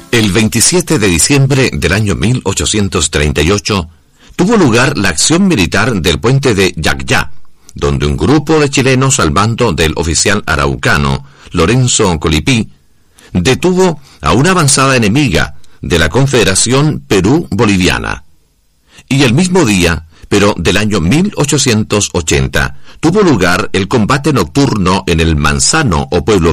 El 27 de diciembre del año 1838 tuvo lugar la acción militar del puente de Yacyá, donde un grupo de chilenos al mando del oficial araucano Lorenzo Colipí detuvo a una avanzada enemiga de la Confederación Perú-Boliviana. Y el mismo día, pero del año 1880, tuvo lugar el combate nocturno en el Manzano o pueblo